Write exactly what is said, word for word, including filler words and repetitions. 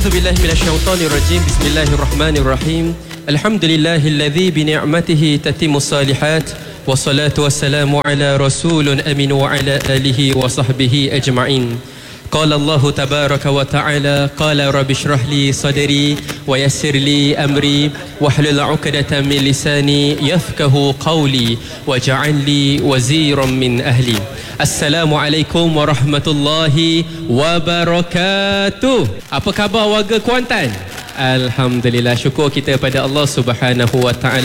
Billahi minasyaitonir rajim. Bismillahirrahmanirrahim. Alhamdulillahilladzi bi ni'matihi tatimmus salihat. Wassalatu wassalamu ala rasulun amin wa ala alihi wa sahbihi ajma'in. Qala Allah tabaraka wa ta'ala, qala rabbi shrah li sadri wa yassir li amri wahlul 'uqdatam min lisani yafqahu qawli waj'al li waziran min ahli. Assalamualaikum warahmatullahi wabarakatuh. Apa khabar warga Kuantan? Alhamdulillah, syukur kita pada Allah Subhanahu wa ta'ala.